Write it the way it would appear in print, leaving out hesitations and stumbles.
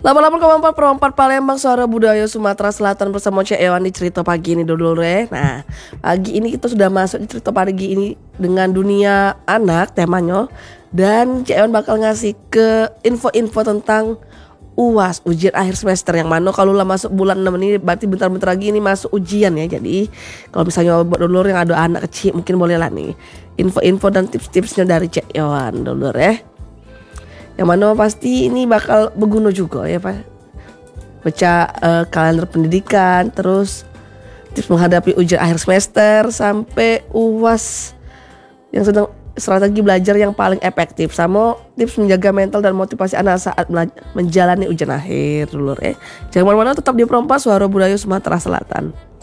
88,4 Palembang, Suara Budaya Sumatera Selatan bersama Cek Ewan di cerita pagi ini dulu deh. Nah, pagi ini kita sudah masuk di cerita pagi ini dengan dunia anak temanya. Dan Cek Ewan bakal ngasih ke info-info tentang UAS, ujian akhir semester, yang mana kalau lah masuk bulan 6 ini berarti bentar-bentar lagi ini masuk ujian ya. Jadi kalau misalnya buat dulur yang ada anak kecil mungkin boleh lah nih info-info dan tips-tipsnya dari Cek Ewan dulur ya. Yang mana pasti ini bakal berguna juga ya Pak. Baca kalender pendidikan, terus tips menghadapi ujian akhir semester, sampai UAS yang sedang strategi belajar yang paling efektif, sama tips menjaga mental dan motivasi anak saat menjalani ujian akhir dulu ya. Jangan kemana-mana, tetap di Perompak Suara Budaya Sumatera Selatan.